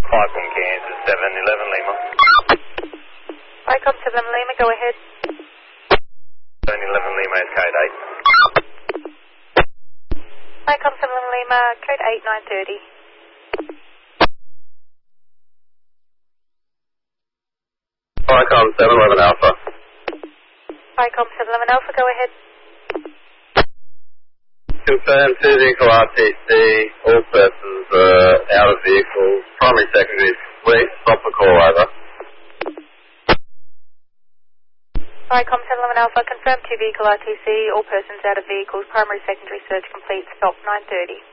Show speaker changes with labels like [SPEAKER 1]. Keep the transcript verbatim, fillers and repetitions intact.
[SPEAKER 1] Cyclone Kansas, seven eleven Lima.
[SPEAKER 2] Vicom seven eleven Lima, go ahead.
[SPEAKER 1] seven eleven Lima is code eight.
[SPEAKER 2] Vicom seven eleven Lima, code eight, nine thirty.
[SPEAKER 1] Vicom seven eleven Alpha.
[SPEAKER 2] Vicom seven eleven Alpha, go ahead.
[SPEAKER 1] Confirm two vehicle R T C, all persons uh, out of vehicles, primary, secondary, complete, stop the call over.
[SPEAKER 2] Vicom seven eleven Alpha, confirm two vehicle R T C, all persons out of vehicles, primary, secondary search complete, stop nine thirty.